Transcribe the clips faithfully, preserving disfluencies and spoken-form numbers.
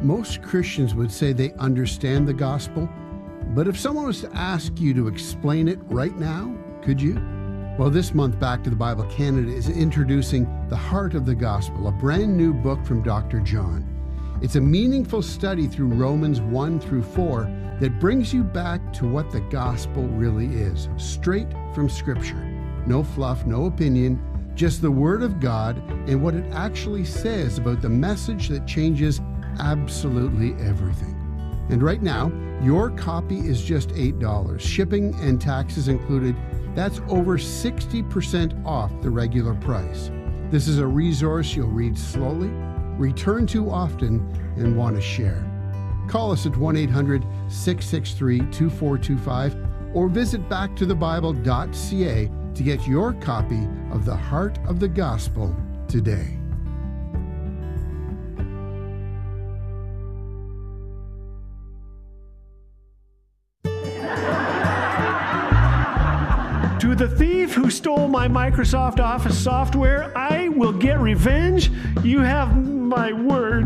Most Christians would say they understand the gospel, but if someone was to ask you to explain it right now, could you? Well, this month, Back to the Bible Canada is introducing The Heart of the Gospel, a brand new book from Doctor John. It's a meaningful study through Romans one through four that brings you back to what the gospel really is, straight from Scripture. No fluff, no opinion, just the Word of God and what it actually says about the message that changes absolutely everything. And right now, your copy is just eight dollars, shipping and taxes included. That's over sixty percent off the regular price. This is a resource you'll read slowly, return to often, and want to share. Call us at one eight hundred, six six three, two four two five or visit back to the bible dot c a to get your copy of The Heart of the Gospel today. To the thief who stole my Microsoft Office software, I will get revenge. You have my word.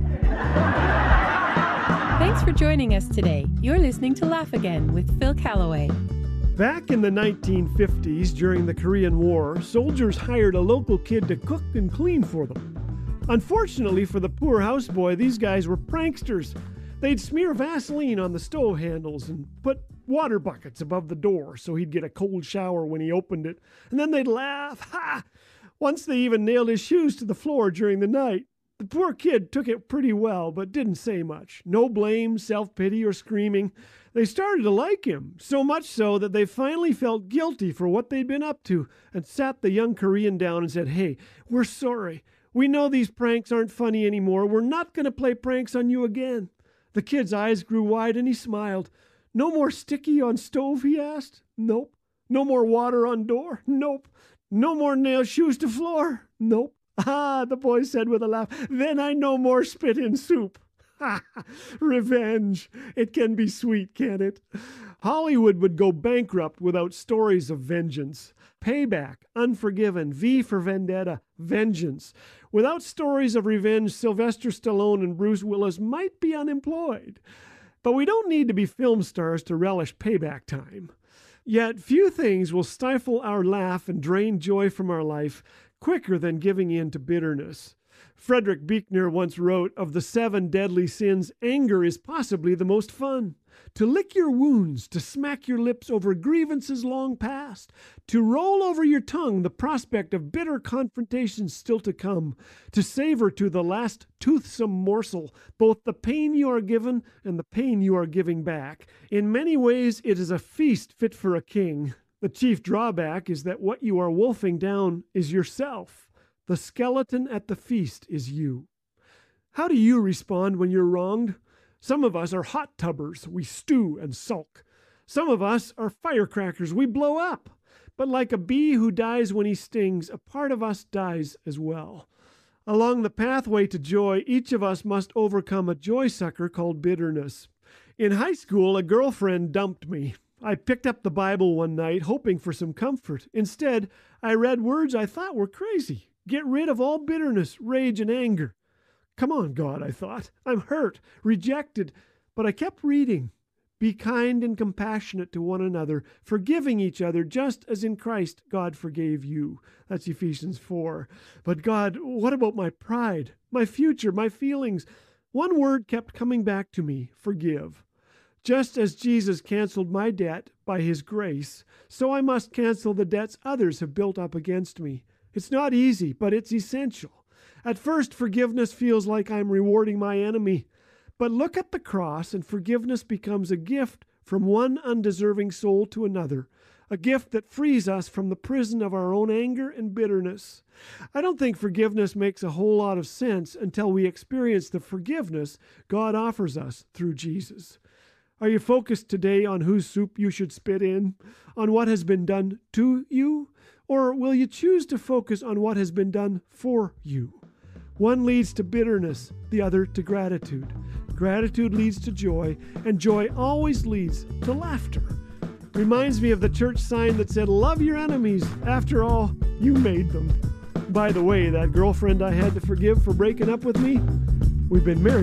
Thanks for joining us today. You're listening to Laugh Again with Phil Callaway. Back in the nineteen fifties, during the Korean War, soldiers hired a local kid to cook and clean for them. Unfortunately for the poor houseboy, these guys were pranksters. They'd smear Vaseline on the stove handles and put water buckets above the door so he'd get a cold shower when he opened it. And then they'd laugh. Ha! Once they even nailed his shoes to the floor during the night. The poor kid took it pretty well, but didn't say much. No blame, self-pity, or screaming. They started to like him, so much so that they finally felt guilty for what they'd been up to and sat the young Korean down and said, "Hey, we're sorry. We know these pranks aren't funny anymore. We're not going to play pranks on you again." The kid's eyes grew wide and he smiled. "No more sticky on stove?" he asked. "Nope." "No more water on door?" "Nope." "No more nail shoes to floor?" "Nope." "Ah," the boy said with a laugh, "then I no more spit in soup." Ha! Revenge. It can be sweet, can't it? Hollywood would go bankrupt without stories of vengeance. Payback, Unforgiven, V for Vendetta, Vengeance. Without stories of revenge, Sylvester Stallone and Bruce Willis might be unemployed. But we don't need to be film stars to relish payback time. Yet few things will stifle our laugh and drain joy from our life quicker than giving in to bitterness. Frederick Buechner once wrote, "Of the seven deadly sins, anger is possibly the most fun. To lick your wounds, to smack your lips over grievances long past, to roll over your tongue the prospect of bitter confrontations still to come, to savor to the last toothsome morsel both the pain you are given and the pain you are giving back. In many ways it is a feast fit for a king. The chief drawback is that what you are wolfing down is yourself. The skeleton at the feast is you." How do you respond when you're wronged? Some of us are hot tubbers. We stew and sulk. Some of us are firecrackers. We blow up. But like a bee who dies when he stings, a part of us dies as well. Along the pathway to joy, each of us must overcome a joy sucker called bitterness. In high school, a girlfriend dumped me. I picked up the Bible one night, hoping for some comfort. Instead, I read words I thought were crazy. Get rid of all bitterness, rage, and anger. Come on, God, I thought. I'm hurt, rejected, but I kept reading. Be kind and compassionate to one another, forgiving each other just as in Christ God forgave you. That's Ephesians four. But God, what about my pride, my future, my feelings? One word kept coming back to me, forgive. Just as Jesus canceled my debt by his grace, so I must cancel the debts others have built up against me. It's not easy, but it's essential. At first, forgiveness feels like I'm rewarding my enemy. But look at the cross, and forgiveness becomes a gift from one undeserving soul to another, a gift that frees us from the prison of our own anger and bitterness. I don't think forgiveness makes a whole lot of sense until we experience the forgiveness God offers us through Jesus. Are you focused today on whose soup you should spit in, on what has been done to you? Or will you choose to focus on what has been done for you? One leads to bitterness, the other to gratitude. Gratitude leads to joy, and joy always leads to laughter. Reminds me of the church sign that said, "Love your enemies. After all, you made them." By the way, that girlfriend I had to forgive for breaking up with me, we've been married now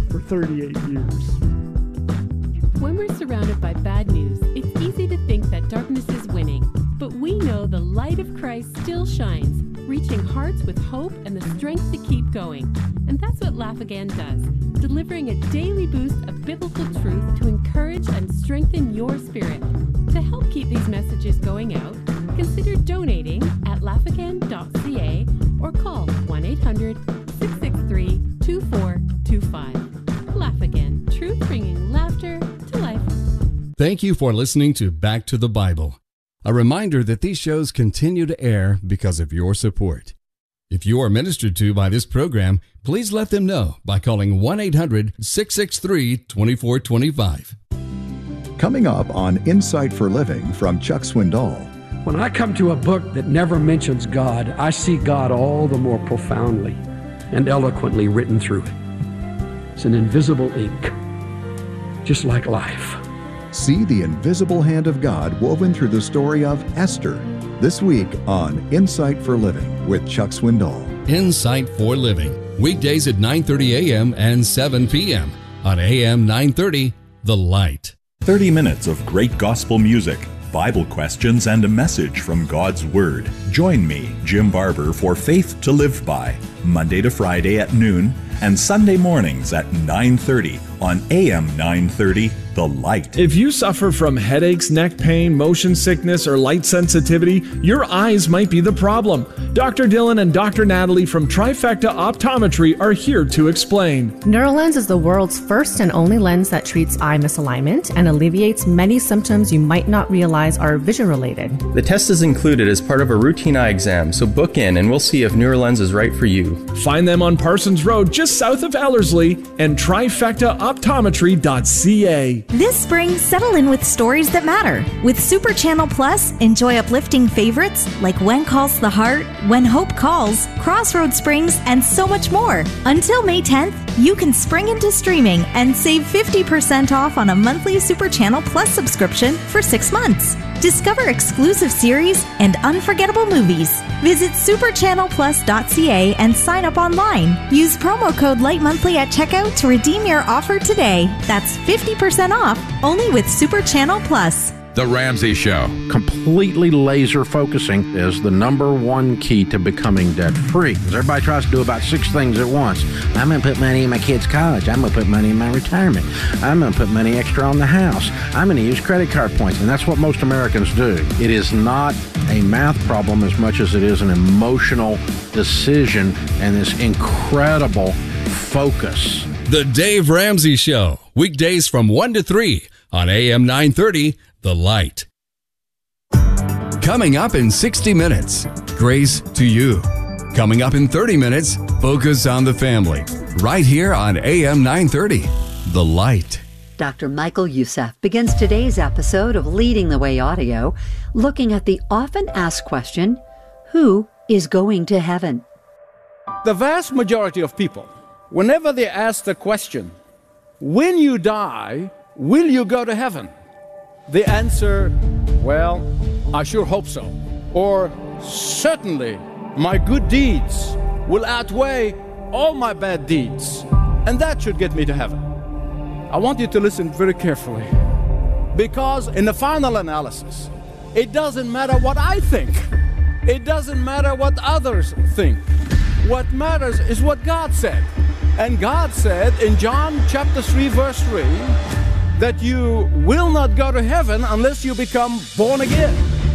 for thirty-eight years. When we're surrounded by bad news, it's easy to think that darkness is winning. But we know the light of Christ still shines, reaching hearts with hope and the strength to keep going. And that's what Laugh Again does, delivering a daily boost of biblical truth to encourage and strengthen your spirit. To help keep these messages going out, consider donating at laugh again dot c a or call one eight hundred, six six three, two four two five. Laugh Again, truth bringing laughter to life. Thank you for listening to Back to the Bible. A reminder that these shows continue to air because of your support. If you are ministered to by this program, please let them know by calling one eight hundred, six six three, two four two five. Coming up on Insight for Living from Chuck Swindoll. When I come to a book that never mentions God, I see God all the more profoundly and eloquently written through it. It's an invisible ink, just like life. See the invisible hand of God woven through the story of Esther this week on Insight for Living with Chuck Swindoll. Insight for Living, weekdays at nine thirty a.m. and seven p.m. on A M nine thirty, The Light. thirty minutes of great gospel music, Bible questions, and a message from God's Word. Join me, Jim Barber, for Faith to Live By, Monday to Friday at noon and Sunday mornings at nine thirty on A M nine thirty, The Light. If you suffer from headaches, neck pain, motion sickness, or light sensitivity, your eyes might be the problem. Doctor Dylan and Doctor Natalie from Trifecta Optometry are here to explain. NeuroLens is the world's first and only lens that treats eye misalignment and alleviates many symptoms you might not realize are vision-related. The test is included as part of a routine eye exam, so book in and we'll see if NeuroLens is right for you. Find them on Parsons Road, just south of Ellerslie, and trifecta optometry dot c a. This spring, settle in with stories that matter. With Super Channel Plus, enjoy uplifting favorites like When Calls the Heart, When Hope Calls, Crossroad Springs, and so much more. Until May tenth, you can spring into streaming and save fifty percent off on a monthly Super Channel Plus subscription for six months. Discover exclusive series and unforgettable movies. Visit super channel plus dot c a and sign up online. Use promo code LIGHTMONTHLY at checkout to redeem your offer today. That's fifty percent off, only with Super Channel Plus. The Ramsey Show. Completely laser focusing is the number one key to becoming debt-free. Because everybody tries to do about six things at once. I'm going to put money in my kid's college. I'm going to put money in my retirement. I'm going to put money extra on the house. I'm going to use credit card points. And that's what most Americans do. It is not a math problem as much as it is an emotional decision and this incredible focus. The Dave Ramsey Show, weekdays from one to three on A M nine thirty, The Light. Coming up in sixty minutes, Grace to You. Coming up in thirty minutes, Focus on the Family. Right here on A M nine thirty, The Light. Doctor Michael Youssef begins today's episode of Leading the Way Audio, looking at the often asked question, who is going to heaven? The vast majority of people, whenever they ask the question, when you die, will you go to heaven? They answer, well, I sure hope so. Or, certainly, my good deeds will outweigh all my bad deeds, and that should get me to heaven. I want you to listen very carefully, because in the final analysis, it doesn't matter what I think. It doesn't matter what others think. What matters is what God said. And God said in John chapter three, verse three, that you will not go to heaven unless you become born again.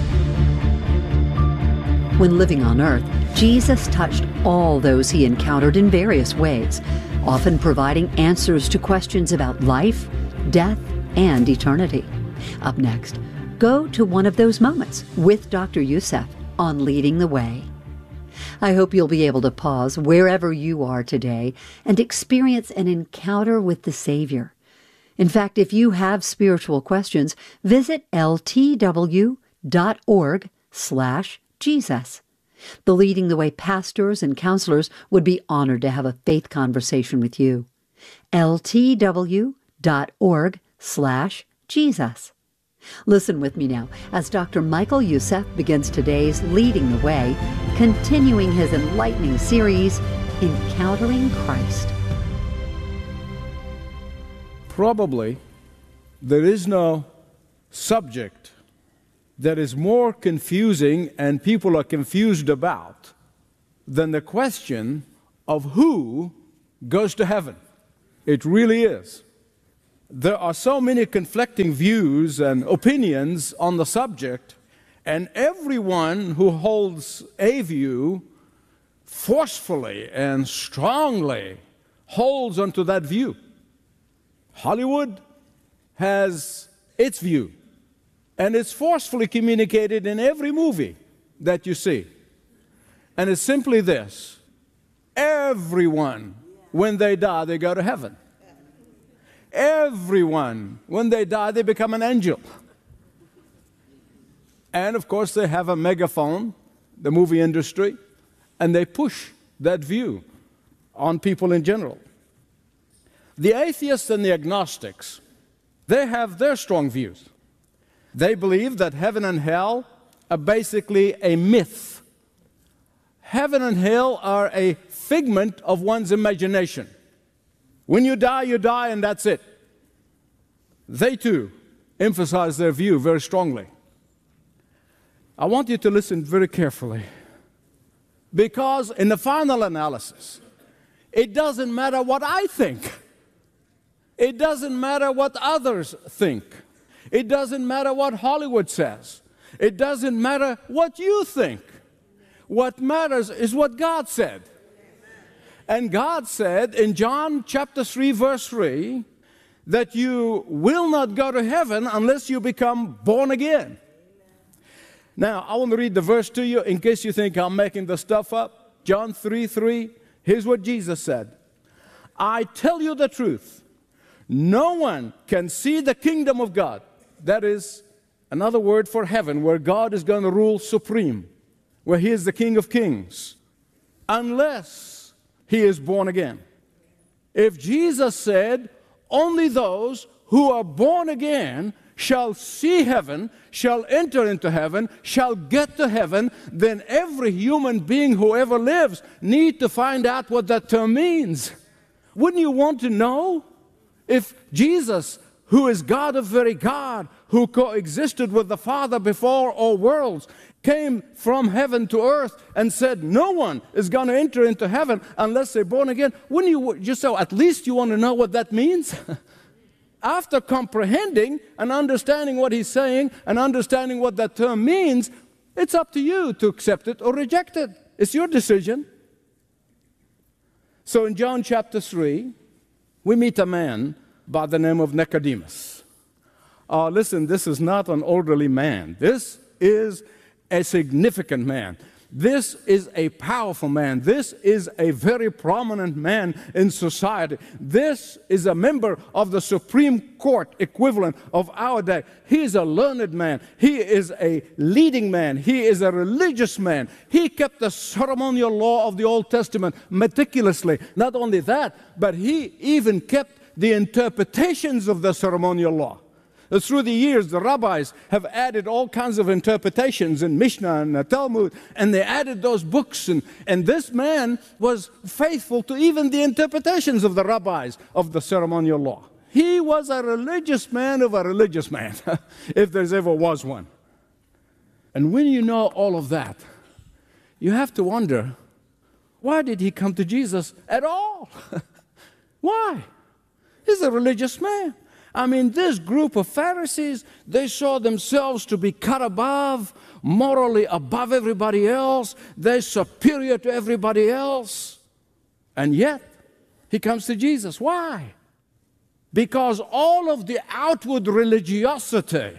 When living on earth, Jesus touched all those he encountered in various ways, often providing answers to questions about life, death, and eternity. Up next, go to one of those moments with Doctor Youssef on Leading the Way. I hope you'll be able to pause wherever you are today and experience an encounter with the Savior. In fact, if you have spiritual questions, visit l t w dot org slash Jesus. The Leading the Way pastors and counselors would be honored to have a faith conversation with you. l t w dot org slash Jesus. Listen with me now as Doctor Michael Youssef begins today's Leading the Way, continuing his enlightening series, Encountering Christ. Probably there is no subject that is more confusing and people are confused about than the question of who goes to heaven. It really is. There are so many conflicting views and opinions on the subject, and everyone who holds a view forcefully and strongly holds onto that view. Hollywood has its view, and it's forcefully communicated in every movie that you see. And it's simply this: everyone, when they die, they go to heaven. Everyone, when they die, they become an angel. And of course, they have a megaphone, the movie industry, and they push that view on people in general. The atheists and the agnostics, they have their strong views. They believe that heaven and hell are basically a myth. Heaven and hell are a figment of one's imagination. When you die, you die, and that's it. They too emphasize their view very strongly. I want you to listen very carefully, because in the final analysis, it doesn't matter what I think. It doesn't matter what others think. It doesn't matter what Hollywood says. It doesn't matter what you think. What matters is what God said. And God said in John chapter three, verse three, that you will not go to heaven unless you become born again. Now, I want to read the verse to you in case you think I'm making the stuff up. John three, three, here's what Jesus said. I tell you the truth, no one can see the kingdom of God. That is another word for heaven, where God is going to rule supreme, where He is the King of Kings, unless he is born again. If Jesus said, only those who are born again shall see heaven, shall enter into heaven, shall get to heaven, then every human being who ever lives need to find out what that term means. Wouldn't you want to know? If Jesus, who is God of very God, who coexisted with the Father before all worlds, came from heaven to earth and said no one is going to enter into heaven unless they're born again, wouldn't you just say, at least you want to know what that means? After comprehending and understanding what he's saying and understanding what that term means, it's up to you to accept it or reject it. It's your decision. So in John chapter three, we meet a man by the name of Nicodemus. Uh, listen, this is not an elderly man. This is a significant man. This is a powerful man. This is a very prominent man in society. This is a member of the Supreme Court equivalent of our day. He is a learned man. He is a leading man. He is a religious man. He kept the ceremonial law of the Old Testament meticulously. Not only that, but he even kept the interpretations of the ceremonial law. Through the years, the rabbis have added all kinds of interpretations in Mishnah and the Talmud, and they added those books. And, and this man was faithful to even the interpretations of the rabbis of the ceremonial law. He was a religious man of a religious man, if there's ever was one. And when you know all of that, you have to wonder, why did he come to Jesus at all? Why? He's a religious man. I mean, this group of Pharisees, they saw themselves to be cut above, morally above everybody else. They're superior to everybody else. And yet, he comes to Jesus. Why? Because all of the outward religiosity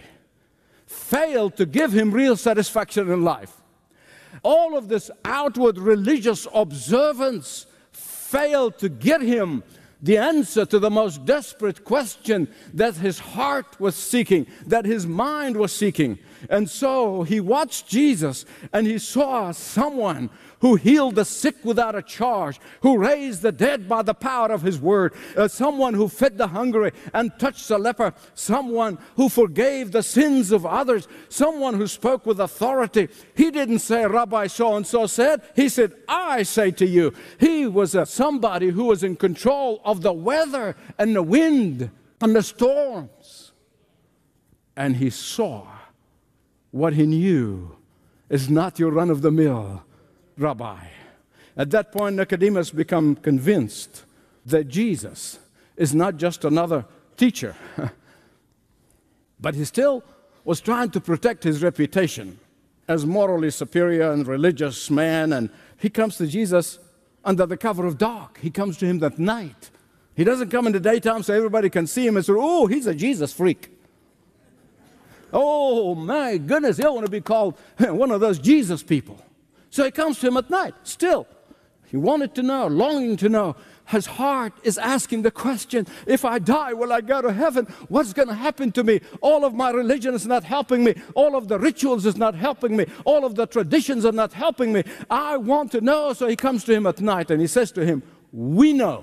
failed to give him real satisfaction in life. All of this outward religious observance failed to get him the answer to the most desperate question that his heart was seeking, that his mind was seeking. And so he watched Jesus, and he saw someone who healed the sick without a charge, who raised the dead by the power of his word, uh, someone who fed the hungry and touched the leper, someone who forgave the sins of others, someone who spoke with authority. He didn't say, Rabbi so-and-so said. He said, I say to you. He was uh, somebody who was in control of the weather and the wind. and the storms. And he saw what he knew is not your run-of-the-mill rabbi. At that point, Nicodemus became convinced that Jesus is not just another teacher, but he still was trying to protect his reputation as morally superior and religious man. And he comes to Jesus under the cover of dark. He comes to him at night. He doesn't come in the daytime so everybody can see him and say, oh, he's a Jesus freak. Oh, my goodness, he'll want to be called one of those Jesus people. So he comes to him at night, still. He wanted to know, longing to know. His heart is asking the question, if I die, will I go to heaven? What's going to happen to me? All of my religion is not helping me. All of the rituals is not helping me. All of the traditions are not helping me. I want to know. So he comes to him at night and he says to him, we know.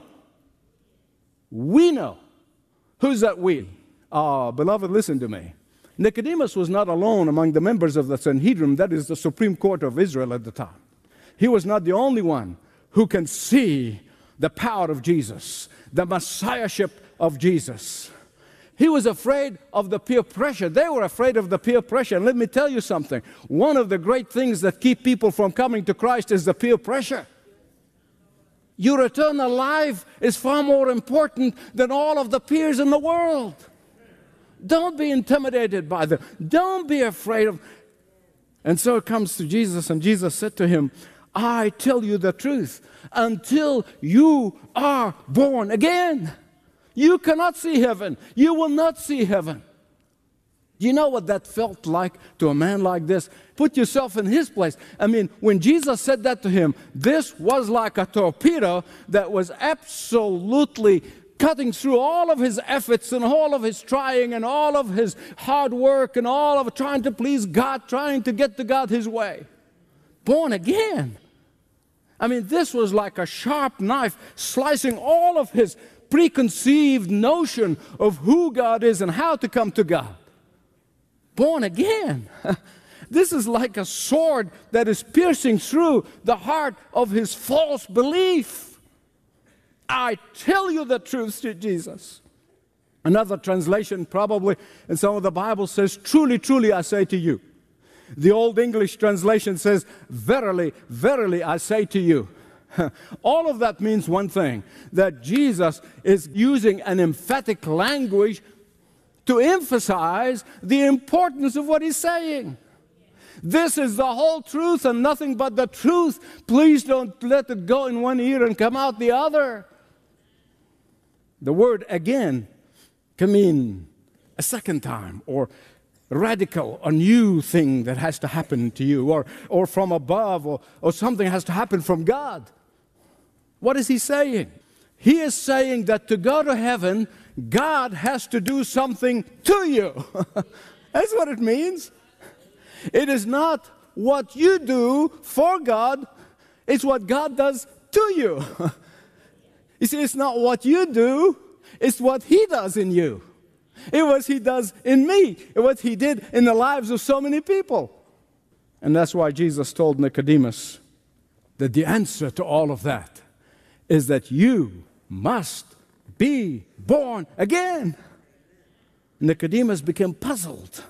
We know. Who's that we? Ah, oh, beloved, listen to me. Nicodemus was not alone among the members of the Sanhedrin, that is the Supreme Court of Israel at the time. He was not the only one who can see the power of Jesus, the messiahship of Jesus. He was afraid of the peer pressure. They were afraid of the peer pressure. And let me tell you something. One of the great things that keep people from coming to Christ is the peer pressure. Your eternal life is far more important than all of the peers in the world. Don't be intimidated by them. Don't be afraid of. And so it comes to Jesus, and Jesus said to him, I tell you the truth, until you are born again, you cannot see heaven. You will not see heaven. Do you know what that felt like to a man like this? Put yourself in his place. I mean, when Jesus said that to him, this was like a torpedo that was absolutely cutting through all of his efforts and all of his trying and all of his hard work and all of trying to please God, trying to get to God his way. Born again. I mean, this was like a sharp knife slicing all of his preconceived notion of who God is and how to come to God. Born again. This is like a sword that is piercing through the heart of his false belief. I tell you the truth, said Jesus. Another translation probably in some of the Bible says, truly, truly, I say to you. The Old English translation says, verily, verily, I say to you. All of that means one thing, that Jesus is using an emphatic language to emphasize the importance of what he's saying. This is the whole truth and nothing but the truth. Please don't let it go in one ear and come out the other. The word again can mean a second time, or radical, a new thing that has to happen to you, or, or from above, or, or something has to happen from God. What is he saying? He is saying that to go to heaven, God has to do something to you. That's what it means. It is not what you do for God, it's what God does to you. You see, it's not what you do, it's what he does in you. It was he does in me. It was he did in the lives of so many people. And that's why Jesus told Nicodemus that the answer to all of that is that you must be born again. Nicodemus became puzzled.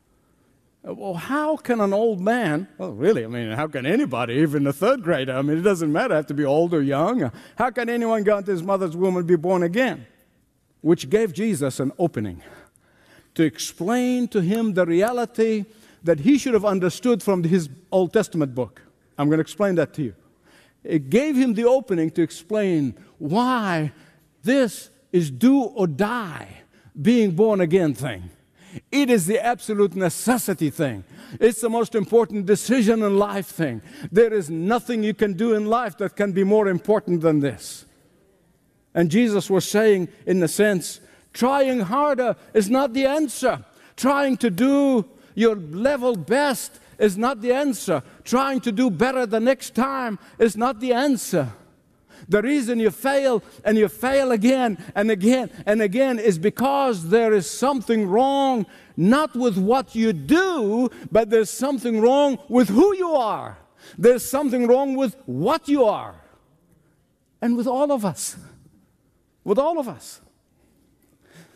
Well, how can an old man, well, really, I mean, how can anybody, even a third grader, I mean, it doesn't matter, have to be old or young. How can anyone go into his mother's womb and be born again? Which gave Jesus an opening to explain to him the reality that he should have understood from his Old Testament book. I'm going to explain that to you. It gave him the opening to explain why this is do or die, being born again thing. It is the absolute necessity thing. It's the most important decision in life thing. There is nothing you can do in life that can be more important than this. And Jesus was saying, in a sense, trying harder is not the answer. Trying to do your level best is not the answer. Trying to do better the next time is not the answer. The reason you fail and you fail again and again and again is because there is something wrong, not with what you do, but there's something wrong with who you are. There's something wrong with what you are. And with all of us. With all of us.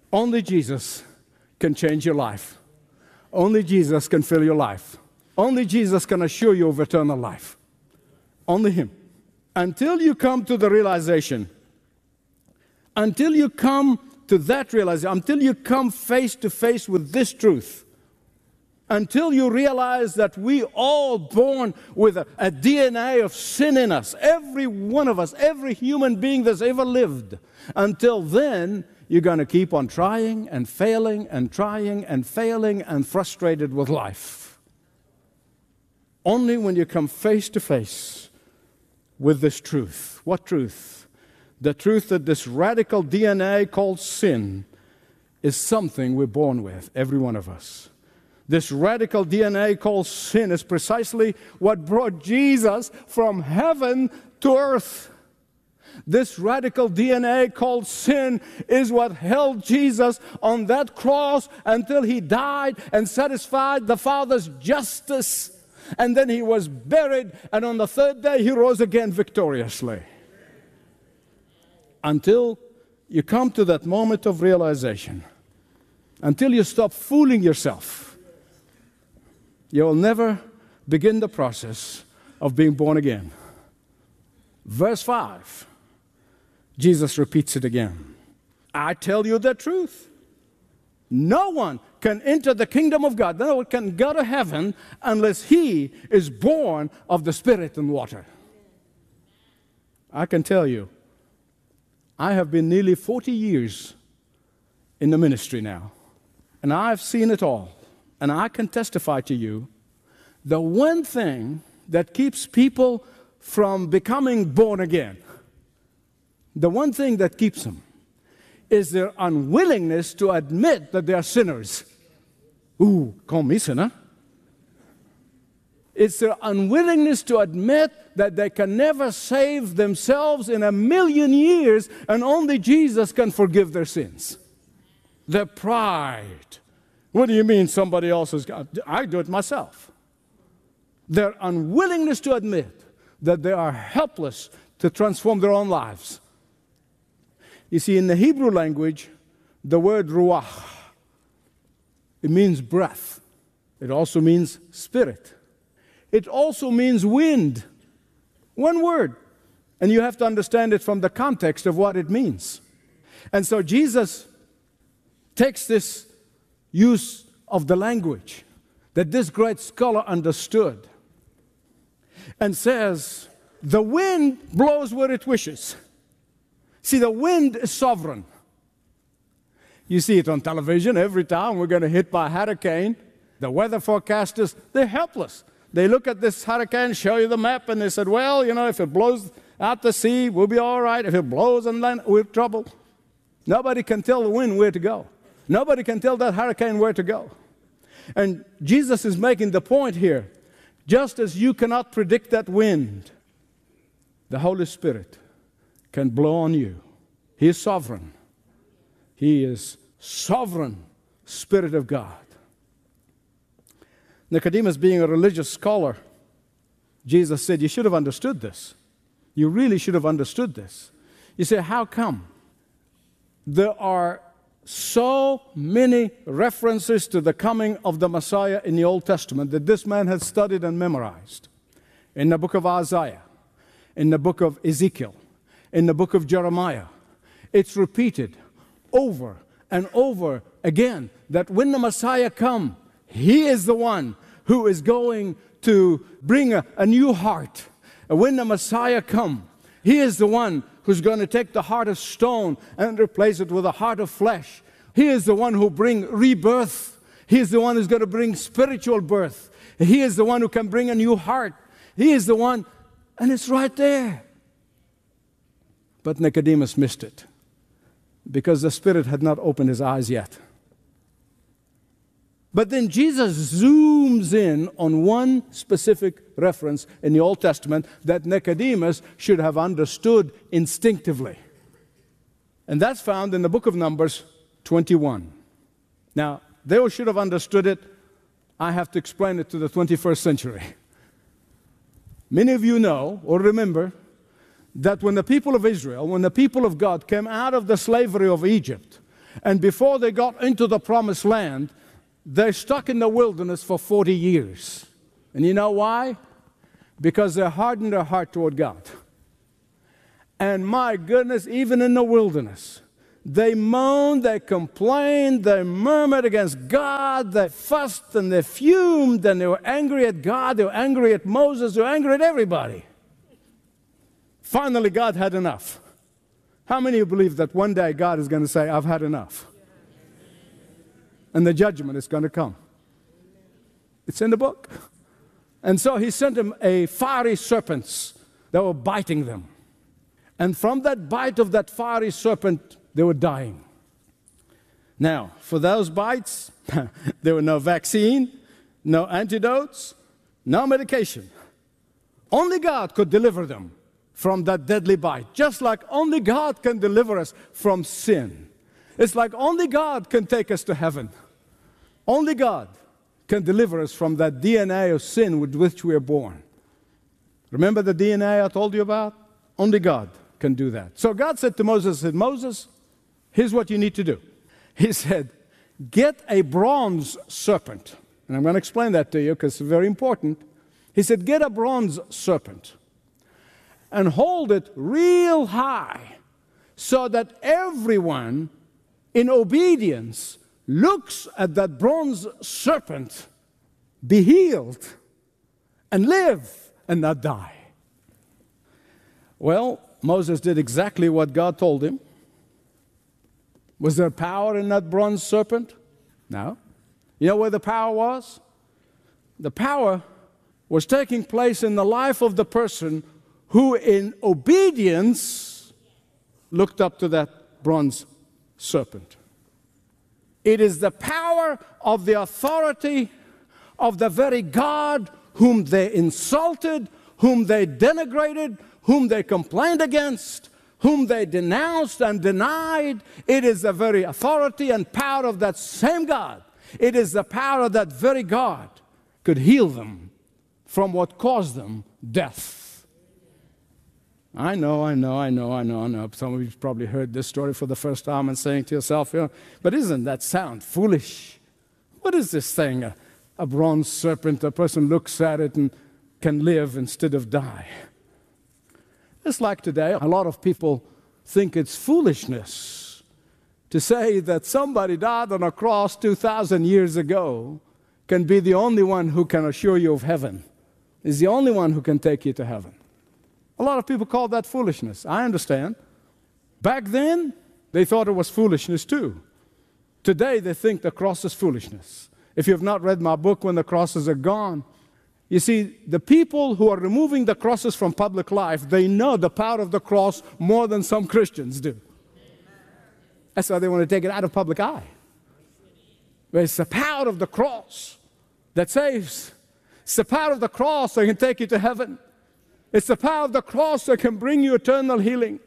Only Jesus can change your life. Only Jesus can fill your life. Only Jesus can assure you of eternal life. Only Him. Until you come to the realization, until you come to that realization, until you come face to face with this truth, until you realize that we all born with a, a D N A of sin in us, every one of us, every human being that's ever lived, until then, you're going to keep on trying and failing and trying and failing and frustrated with life. Only when you come face to face with this truth. What truth? The truth that this radical D N A called sin is something we're born with, every one of us. This radical D N A called sin is precisely what brought Jesus from heaven to earth. This radical D N A called sin is what held Jesus on that cross until He died and satisfied the Father's justice. And then He was buried, and on the third day He rose again victoriously. Until you come to that moment of realization, until you stop fooling yourself, you will never begin the process of being born again. Verse five, Jesus repeats it again. I tell you the truth. No one can enter the kingdom of God, no one can go to heaven unless he is born of the Spirit and water. I can tell you, I have been nearly forty years in the ministry now, and I've seen it all. And I can testify to you, the one thing that keeps people from becoming born again, the one thing that keeps them, is their unwillingness to admit that they are sinners. Ooh, call me sinner. It's their unwillingness to admit that they can never save themselves in a million years, and only Jesus can forgive their sins. Their pride. What do you mean somebody else has got? I do it myself. Their unwillingness to admit that they are helpless to transform their own lives. You see, in the Hebrew language, the word ruach, it means breath. It also means spirit. It also means wind. One word. And you have to understand it from the context of what it means. And so Jesus takes this use of the language that this great scholar understood and says, the wind blows where it wishes. See, the wind is sovereign. You see it on television every time we're going to hit by a hurricane. The weather forecasters, they're helpless. They look at this hurricane, show you the map, and they said, well, you know, if it blows out to sea, we'll be all right. If it blows on land, we're in trouble. Nobody can tell the wind where to go. Nobody can tell that hurricane where to go. And Jesus is making the point here, just as you cannot predict that wind, the Holy Spirit can blow on you. He is sovereign. He is sovereign Spirit of God. Nicodemus, being a religious scholar, Jesus said, you should have understood this. You really should have understood this. You say, how come? There are so many references to the coming of the Messiah in the Old Testament that this man had studied and memorized. In the book of Isaiah, in the book of Ezekiel, in the book of Jeremiah. It's repeated over and over again that when the Messiah comes, He is the one who is going to bring a, a new heart. And when the Messiah comes, He is the one who's going to take the heart of stone and replace it with a heart of flesh. He is the one who brings rebirth. He is the one who's going to bring spiritual birth. He is the one who can bring a new heart. He is the one, and it's right there. But Nicodemus missed it because the Spirit had not opened his eyes yet. But then Jesus zooms in on one specific reference in the Old Testament that Nicodemus should have understood instinctively. And that's found in the book of Numbers twenty-one. Now, they should have understood it. I have to explain it to the twenty-first century. Many of you know or remember that when the people of Israel, when the people of God came out of the slavery of Egypt, And before they got into the promised land, they're stuck in the wilderness for forty years. And you know why? Because they hardened their heart toward God. And my goodness, even in the wilderness, they moaned, they complained, they murmured against God, they fussed and they fumed, and they were angry at God, they were angry at Moses, they were angry at everybody. Finally, God had enough. How many of you believe that one day God is going to say, I've had enough? And the judgment is going to come. It's in the book. And so he sent them a fiery serpents that were biting them. And from that bite of that fiery serpent, they were dying. Now, for those bites, there were no vaccine, no antidotes, no medication. Only God could deliver them from that deadly bite, just like only God can deliver us from sin. It's like only God can take us to heaven. Only God can deliver us from that D N A of sin with which we are born. Remember the D N A I told you about? Only God can do that. So God said to Moses, said, Moses, here's what you need to do. He said, get a bronze serpent. And I'm going to explain that to you because it's very important. He said, get a bronze serpent and hold it real high so that everyone in obedience looks at that bronze serpent, be healed, and live and not die. Well, Moses did exactly what God told him. Was there power in that bronze serpent? No. You know where the power was? The power was taking place in the life of the person who in obedience looked up to that bronze serpent. It is the power of the authority of the very God whom they insulted, whom they denigrated, whom they complained against, whom they denounced and denied. It is the very authority and power of that same God. It is the power of that very God could heal them from what caused them death. I know, I know, I know, I know, I know. Some of you probably heard this story for the first time and saying to yourself, you know, but isn't that sound foolish? What is this thing? A, a bronze serpent, a person looks at it and can live instead of die. It's like today, a lot of people think it's foolishness to say that somebody died on a cross two thousand years ago can be the only one who can assure you of heaven, is the only one who can take you to heaven. A lot of people call that foolishness. I understand. Back then, they thought it was foolishness too. Today, they think the cross is foolishness. If you have not read my book, When the Crosses Are Gone, you see, the people who are removing the crosses from public life, they know the power of the cross more than some Christians do. That's why they want to take it out of public eye. But it's the power of the cross that saves. It's the power of the cross that can take you to heaven. It's the power of the cross that can bring you eternal healing.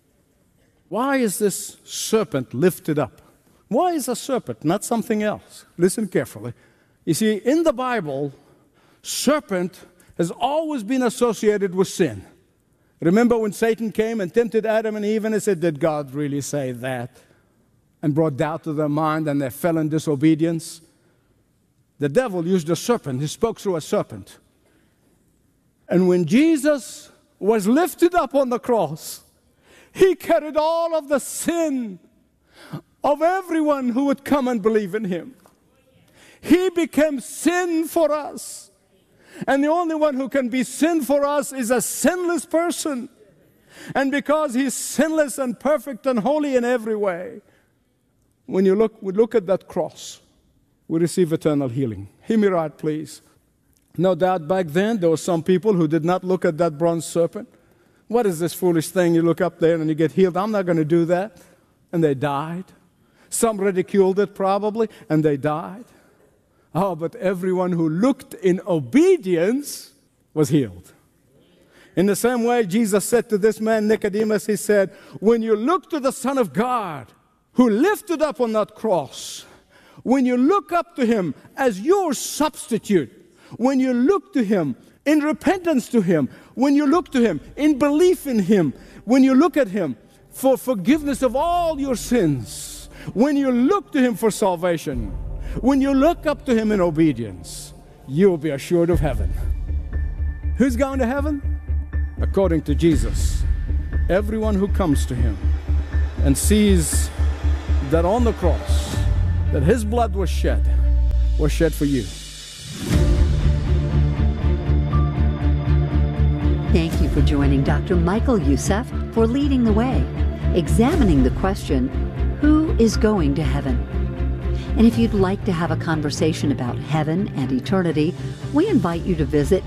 Why is this serpent lifted up? Why is a serpent, not something else? Listen carefully. You see, in the Bible, serpent has always been associated with sin. Remember when Satan came and tempted Adam and Eve and he said, did God really say that? And brought doubt to their mind and they fell in disobedience. The devil used a serpent. He spoke through a serpent. And when Jesus was lifted up on the cross, he carried all of the sin of everyone who would come and believe in him. He became sin for us. And the only one who can be sin for us is a sinless person. And because he's sinless and perfect and holy in every way, when you look, we look at that cross, we receive eternal healing. Hear me right, please. No doubt back then there were some people who did not look at that bronze serpent. What is this foolish thing? You look up there and you get healed. I'm not going to do that. And they died. Some ridiculed it probably, and they died. Oh, but everyone who looked in obedience was healed. In the same way, Jesus said to this man, Nicodemus, he said, when you look to the Son of God, who lifted up on that cross, when you look up to him as your substitute, when you look to him in repentance to him, when you look to him in belief in him, when you look at him for forgiveness of all your sins, when you look to Him for salvation, when you look up to Him in obedience, you'll be assured of heaven. Who's going to heaven? According to Jesus, everyone who comes to Him and sees that on the cross, that His blood was shed, was shed for you. Thank you for joining Doctor Michael Youssef for Leading the Way, examining the question, who is going to heaven? And if you'd like to have a conversation about heaven and eternity, we invite you to visit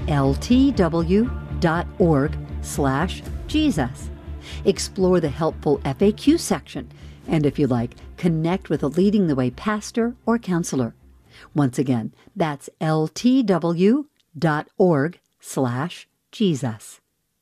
ltw.org slash Jesus. Explore the helpful F A Q section, and if you like, connect with a Leading the Way pastor or counselor. Once again, that's ltw.org slash Jesus.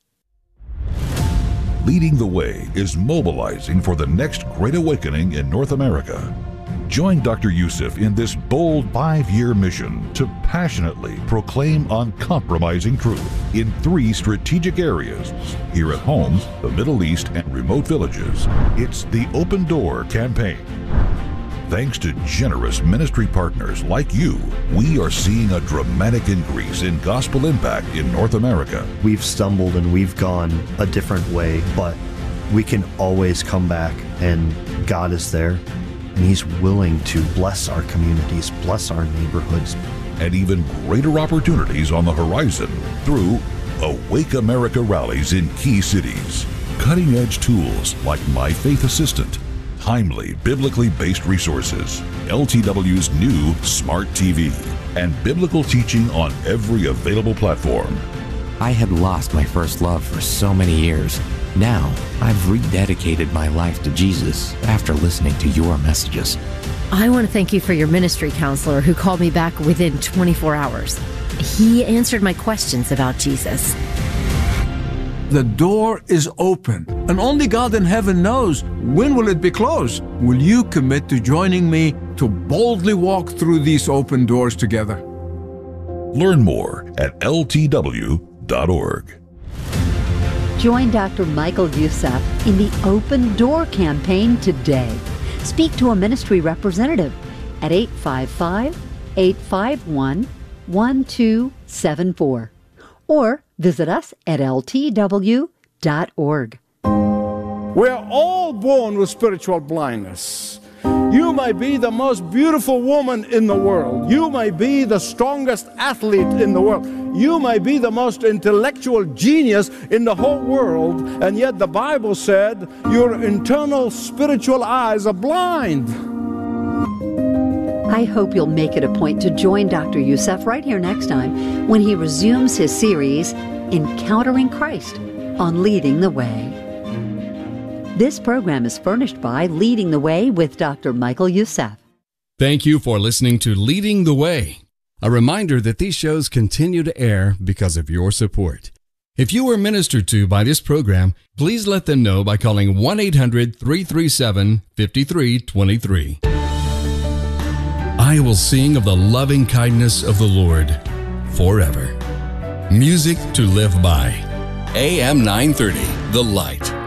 Leading the Way is mobilizing for the next great awakening in North America. Join Doctor Youssef in this bold five-year mission to passionately proclaim uncompromising truth in three strategic areas here at home, the Middle East, and remote villages. It's the Open Door campaign. Thanks to generous ministry partners like you, we are seeing a dramatic increase in gospel impact in North America. We've stumbled and we've gone a different way, but we can always come back, and God is there, and He's willing to bless our communities, bless our neighborhoods. And even greater opportunities on the horizon through Awake America rallies in key cities. Cutting-edge tools like My Faith Assistant, timely, biblically based resources, L T W's new Smart T V, and biblical teaching on every available platform. I had lost my first love for so many years. Now, I've rededicated my life to Jesus after listening to your messages. I want to thank you for your ministry counselor who called me back within twenty-four hours. He answered my questions about Jesus. The door is open, and only God in heaven knows when will it be closed. Will you commit to joining me to boldly walk through these open doors together? Learn more at L T W dot org. Join Doctor Michael Youssef in the Open Door campaign today. Speak to a ministry representative at eight five five, eight five one, one two seven four or visit us at L T W dot org. We're all born with spiritual blindness. You may be the most beautiful woman in the world. You may be the strongest athlete in the world. You may be the most intellectual genius in the whole world, and yet the Bible said your internal spiritual eyes are blind. I hope you'll make it a point to join Doctor Youssef right here next time when he resumes his series, Encountering Christ, on Leading the Way. This program is furnished by Leading the Way with Doctor Michael Youssef. Thank you for listening to Leading the Way. A reminder that these shows continue to air because of your support. If you were ministered to by this program, please let them know by calling one eight hundred, three three seven, five three two three. I will sing of the loving kindness of the Lord forever. Music to live by. A M nine thirty, The Light.